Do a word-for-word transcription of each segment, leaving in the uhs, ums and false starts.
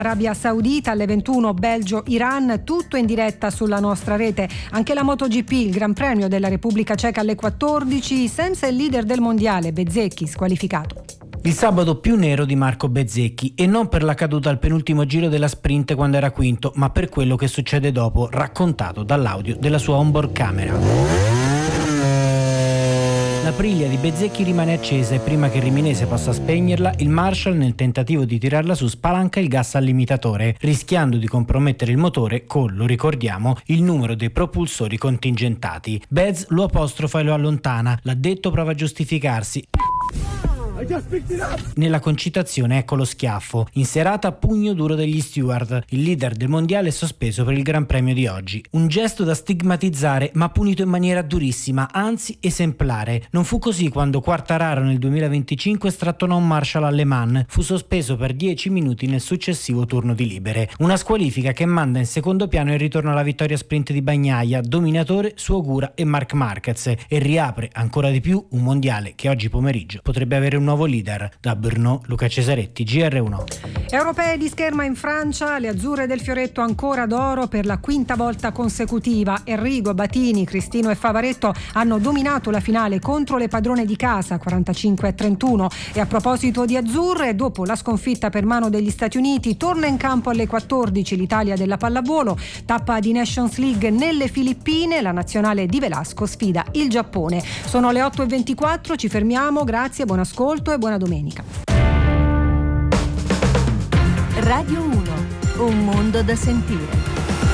Arabia Saudita alle ventuno, Belgio, Iran, tutto in diretta sulla nostra rete. Anche la MotoGP, il Gran Premio della Repubblica Ceca alle quattordici, senza il leader del mondiale, Bezzecchi, squalificato. Il sabato più nero di Marco Bezzecchi, e non per la caduta al penultimo giro della sprint quando era quinto, ma per quello che succede dopo, raccontato dall'audio della sua onboard camera. La briglia di Bezzecchi rimane accesa e prima che Riminese possa spegnerla, il Marshall, nel tentativo di tirarla su, spalanca il gas al limitatore, rischiando di compromettere il motore con, lo ricordiamo, il numero dei propulsori contingentati. Bez lo apostrofa e lo allontana. L'addetto prova a giustificarsi. Nella concitazione ecco lo schiaffo. In serata pugno duro degli steward. Il leader del mondiale è sospeso per il Gran Premio di oggi. Un gesto da stigmatizzare, ma punito in maniera durissima, anzi esemplare. Non fu così quando Quartararo nel duemilaventicinque strattonò un Marshall alle Mans. Fu sospeso per dieci minuti nel successivo turno di libere. Una squalifica che manda in secondo piano il ritorno alla vittoria sprint di Bagnaia, dominatore su Ogura e Marc Marquez, e riapre ancora di più un mondiale che oggi pomeriggio potrebbe avere un nuovo leader. Da Brno, Luca Cesaretti, G R uno. Europee di scherma in Francia, le azzurre del Fioretto ancora d'oro per la quinta volta consecutiva. Enrico, Batini, Cristino e Favaretto hanno dominato la finale contro le padrone di casa quarantacinque a trentuno. E a proposito di azzurre, dopo la sconfitta per mano degli Stati Uniti, torna in campo alle quattordici l'Italia della pallavolo, tappa di Nations League nelle Filippine, la nazionale di Velasco sfida il Giappone. Sono le otto e ventiquattro, ci fermiamo, grazie, buon ascolto e buona domenica. Radio uno, un mondo da sentire.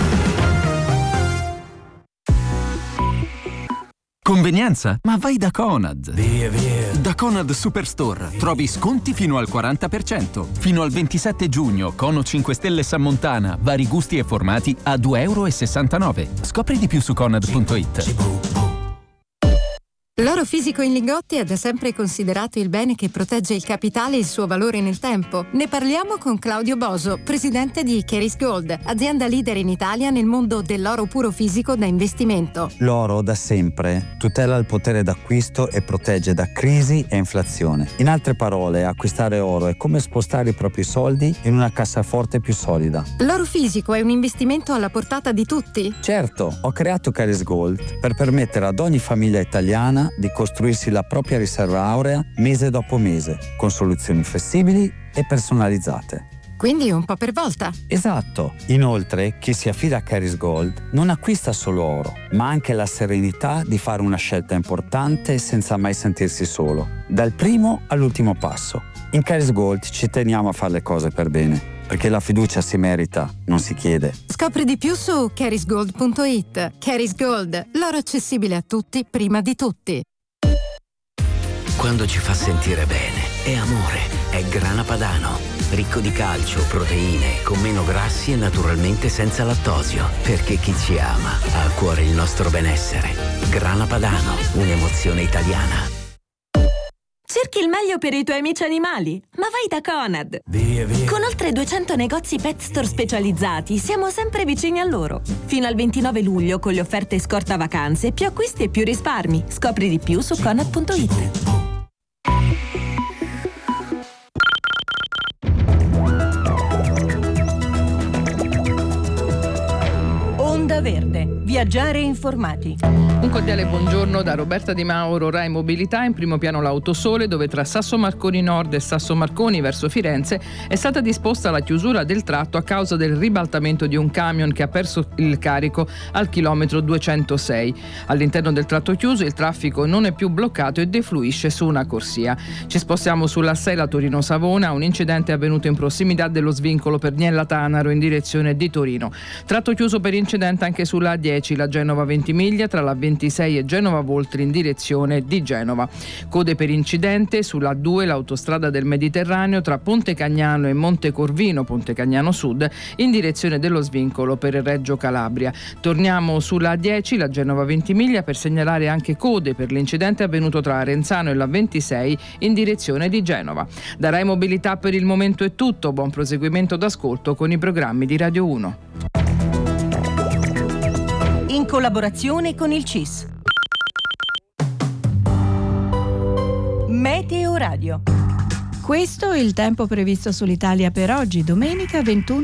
Convenienza? Ma vai da Conad! Via, via! Da Conad Superstore trovi sconti fino al quaranta per cento. Fino al ventisette giugno, Cono cinque Stelle San Montana, vari gusti e formati a due e sessantanove euro. Scopri di più su conad punto it. L'oro fisico in lingotti è da sempre considerato il bene che protegge il capitale e il suo valore nel tempo. Ne parliamo con Claudio Boso, presidente di Keris Gold, azienda leader in Italia nel mondo dell'oro puro fisico da investimento. L'oro da sempre tutela il potere d'acquisto e protegge da crisi e inflazione. In altre parole, acquistare oro è come spostare i propri soldi in una cassaforte più solida. L'oro fisico è un investimento alla portata di tutti? Certo, ho creato Keris Gold per permettere ad ogni famiglia italiana di costruirsi la propria riserva aurea mese dopo mese, con soluzioni flessibili e personalizzate. Quindi un po' per volta. Esatto. Inoltre, chi si affida a Keris Gold non acquista solo oro, ma anche la serenità di fare una scelta importante senza mai sentirsi solo, dal primo all'ultimo passo. In Keris Gold ci teniamo a fare le cose per bene, perché la fiducia si merita, non si chiede. Scopri di più su keris gold punto it. Keris Gold, l'oro accessibile a tutti prima di tutti. Quando ci fa sentire bene, è amore, è Grana Padano. Ricco di calcio, proteine, con meno grassi e naturalmente senza lattosio. Perché chi ci ama ha a cuore il nostro benessere. Grana Padano, un'emozione italiana. Cerchi il meglio per i tuoi amici animali? Ma vai da Conad! Via, via. Con oltre duecento negozi pet store specializzati, siamo sempre vicini a loro. Fino al ventinove luglio, con le offerte scorta vacanze, più acquisti e più risparmi. Scopri di più su conad punto it. Onda Verde. Viaggiare informati. Un cordiale buongiorno da Roberta Di Mauro, Rai Mobilità. In primo piano l'Autosole, dove tra Sasso Marconi Nord e Sasso Marconi verso Firenze è stata disposta la chiusura del tratto a causa del ribaltamento di un camion che ha perso il carico al chilometro duecentosei. All'interno del tratto chiuso il traffico non è più bloccato e defluisce su una corsia. Ci spostiamo sulla Sela Torino-Savona. Un incidente è avvenuto in prossimità dello svincolo per Niella Tanaro in direzione di Torino. Tratto chiuso per incidente anche sulla A dieci, la Genova Ventimiglia, tra la ventisei e Genova Voltri in direzione di Genova. Code per incidente sulla A due, l'autostrada del Mediterraneo, tra Ponte Cagnano e Monte Corvino, Ponte Cagnano Sud, in direzione dello svincolo per Reggio Calabria. Torniamo sulla A dieci, la Genova Ventimiglia, per segnalare anche code per l'incidente avvenuto tra Arenzano e la ventisei in direzione di Genova. Da Rai Mobilità per il momento è tutto. Buon proseguimento d'ascolto con i programmi di Radio uno. In collaborazione con il C I S. Meteo Radio. Questo è il tempo previsto sull'Italia per oggi, domenica ventuno